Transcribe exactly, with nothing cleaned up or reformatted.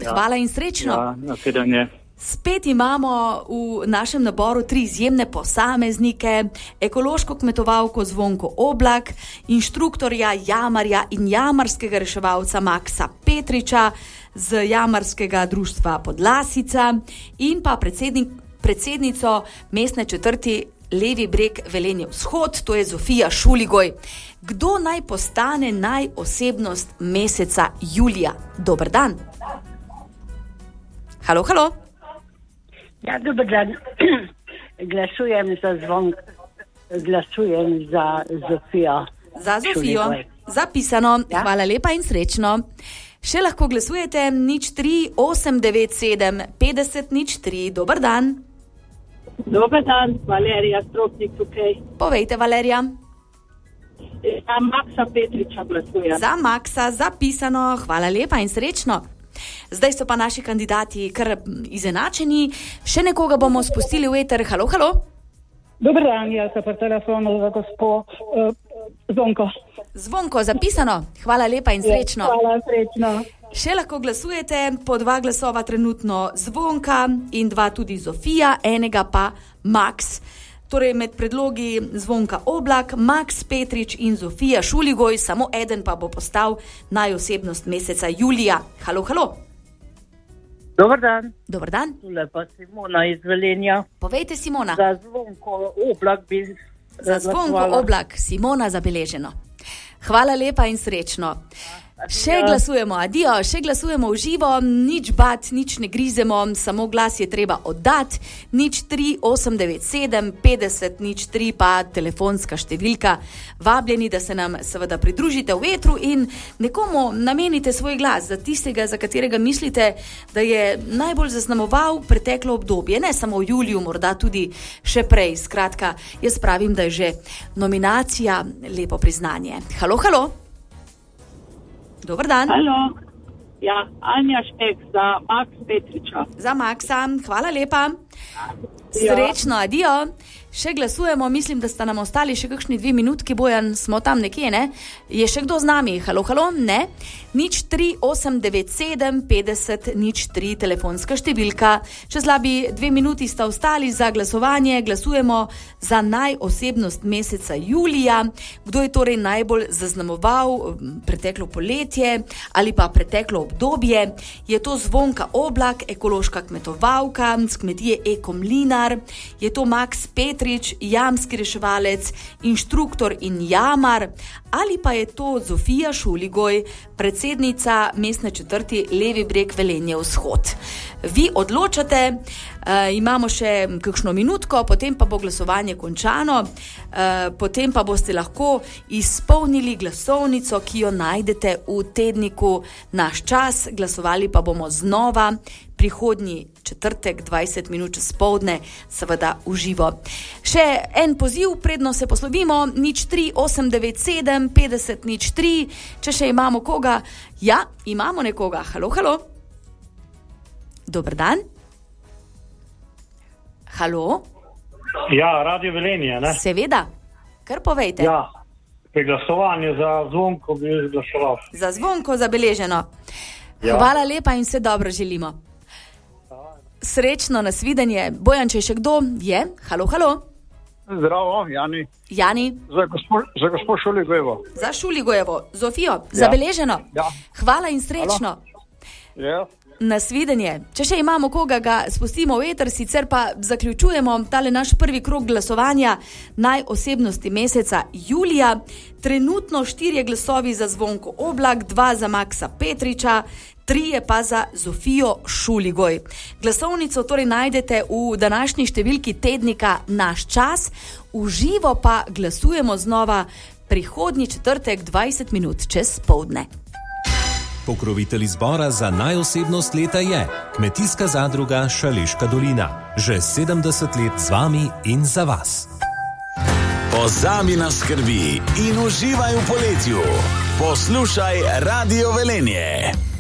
Ja. Hvala in srečno. Ja, nasvidenje. Spet imamo v našem naboru tri izjemne posameznike, ekološko kmetovalko Zvonko Oblak, inštruktorja jamarja in jamarskega reševalca Maksa Petriča z jamarskega društva Podlasica in pa predsednik, predsednico mestne četrti Levi breg Velenje vzhod, to je Zofija Šuligoj. Kdo naj postane najosebnost meseca julija? Dober dan. Halo, halo. Ja, dober dan. Glasujem za Zvonko, glasujem za Zofijo. Za Zofijo. Zapisano. Ja? Hvala lepa in srečno. Še lahko glasujete nič tri osem devet sedem petdeset nič tri. Dober dan. Dober dan, Valerija Stropnik tukaj. Povejte, Valerija. Za Maksa Petriča glasujem. Za Maksa, zapisano. Hvala lepa in srečno. Zdaj so pa naši kandidati kar izenačeni. Še nekoga bomo spustili v eter. Halo, halo. Dober dan, jaz sem pri telefonu za gospod uh, Zvonko. Zvonko, zapisano. Hvala lepa in srečno. Hvala, srečno. Še lahko glasujete, po dva glasova trenutno Zvonka in dva tudi Zofija, enega pa Maks. Torej med predlogi Zvonka Oblak, Maks Petrič in Zofija Šuligoj, samo eden pa bo postal najosebnost meseca julija. Halo, halo. Dobar dan. Dobar dan. Tule pa Simona iz Velenja. Povejte, Simona. Za Zvonko Oblak bi... Za Zvonko Oblak, Simona, zabeleženo. Hvala lepa in srečno. Še glasujemo, adijo, še glasujemo v živo, nič bat, nič ne grizemo, samo glas je treba oddati, nič tri osem devet sedem petdeset nič tri pa telefonska številka. Vabljeni, da se nam seveda pridružite v etru in nekomu namenite svoj glas za tistega, za katerega mislite, da je najbolj zaznamoval preteklo obdobje, ne samo v juliju, morda tudi še prej. Skratka, jaz pravim, da je že nominacija lepo priznanje. Halo, halo. Dobar dan. Halo. Ja, Anja Štek za Maksa Petriča. Za Maksa, hvala lepa. Srečno, adijo. Še glasujemo, mislim, da sta nam ostali še kakšni dve minutki, Bojan, smo tam nekje, ne? Je še kdo z nami? Halo, halo, ne? Nič tri osem devet sedem petdeset nič tri, telefonska številka. Čez slabi dve minuti sta ostali za glasovanje, glasujemo za najosebnost meseca julija. Kdo je torej najbolj zaznamoval preteklo poletje ali pa preteklo obdobje? Je to Zvonka Oblak, ekološka kmetovalka z kmetije Eko Mlinar? Je to Maks Petrič, jamski reševalec, inštruktor in jamar? Ali pa je to Zofija Šuligoj, predsednica mestne četrti Levi breg Velenje vzhod? Vi odločate, uh, imamo še kakšno minutko, potem pa bo glasovanje končano, uh, potem pa boste lahko izpolnili glasovnico, ki jo najdete v tedniku Naš čas. Glasovali pa bomo znova prihodnji četrtek, dvajset minut čez poldne, seveda v živo. Še en poziv, predno se poslovimo, nič tri osem devet sedem petdeset nič tri, če še imamo koga. Ja, imamo nekoga. Halo, halo. Dobar dan. Halo. Ja, Radio Velenje, ne? Seveda, kar povejte. Ja, pri glasovanju za Zvonko bi glasoval. Za Zvonko zabeleženo. Ja. Hvala lepa in vse dobro želimo. Srečno, nasvidenje. Bojan, če še kdo je? Halo, halo. Zdravo, Jani. Jani. Za gospod, za gospod Šuligojevo. Za Šuligojevo. Zofijo, Ja. zabeleženo. Ja. Hvala in srečno. Ja. Nasvidenje. Če še imamo koga, ga spustimo v eter, sicer pa zaključujemo tale naš prvi krog glasovanja najosebnosti meseca julija. Trenutno štirje glasovi za Zvonko Oblak, dva za Maksa Petriča, trije pa za Zofijo Šuligoj. Glasovnico torej najdete v današnji številki tednika Naš čas, v živo pa glasujemo znova prihodnji četrtek dvajset minut čez poldne. Pokrovitelj izbora za najosebnost leta je Kmetijska zadruga Šaleška dolina. Že sedemdeset let z vami in za vas. Pozabi na skrbi in uživaj v poletju. Poslušaj Radio Velenje.